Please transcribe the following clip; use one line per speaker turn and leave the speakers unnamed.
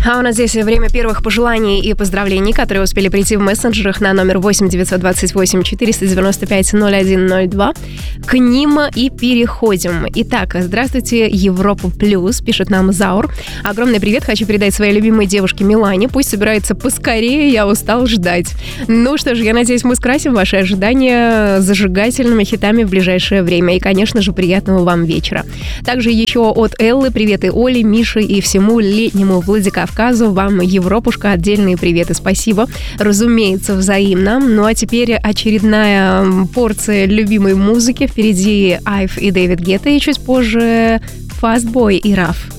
А у нас здесь время первых пожеланий и поздравлений, которые успели прийти в мессенджерах на номер 8 928 495 0102. К ним и переходим. Итак, здравствуйте, Европа Плюс, пишет нам Заур. Огромный привет, хочу передать своей любимой девушке Милане. Пусть собирается поскорее, я устал ждать. Ну что ж, я надеюсь, мы скрасим ваши ожидания зажигательными хитами в ближайшее время. И, конечно же, приятного вам вечера. Также еще от Эллы приветы Оле, Мише и всему летнему Владикавказу. Вам, Европушка, отдельные приветы. Спасибо. Разумеется, взаимно. Ну а теперь очередная порция любимой музыки. Впереди Айв и Дэвид Гетта, и чуть позже Fastboy и Раф.